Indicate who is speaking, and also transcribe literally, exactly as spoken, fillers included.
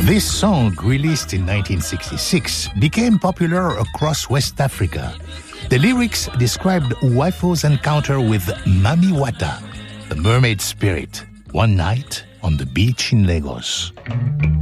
Speaker 1: This song, released in nineteen sixty-six, became popular across West Africa. The lyrics described Uwaifo's encounter with Mami Wata, the mermaid spirit, one night on the beach in Lagos.